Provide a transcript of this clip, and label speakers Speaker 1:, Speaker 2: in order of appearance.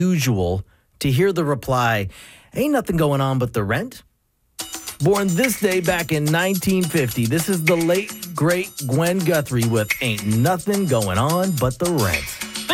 Speaker 1: usual to hear the reply, "Ain't nothing going on but the rent"? Born this day back in 1950, this is the late, great Gwen Guthrie with "Ain't Nothing Going On But the Rent."